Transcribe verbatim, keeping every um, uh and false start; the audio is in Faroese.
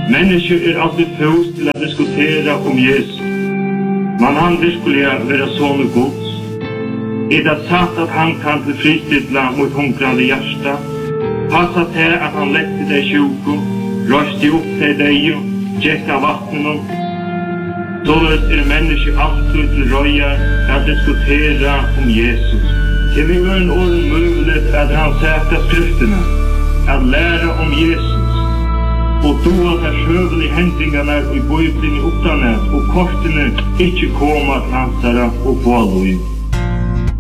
Människor är alltid fås till att diskutera om Jesus. Man han virkelig vara son och gods. Är det sagt att han kan tillfredsställa mot hungrande hjärta? Passa till att han läckte dig tjugo, röste upp till dig och tjecka vattnen. Således är människor alltid till röja att diskutera om Jesus. Det är ju en år möjligt att han sätter skrifterna, att lära om Jesus. Och då att han sjövel i händringarna och i böjblen i uppdannet och kortene inte komma att ansvara och få lov.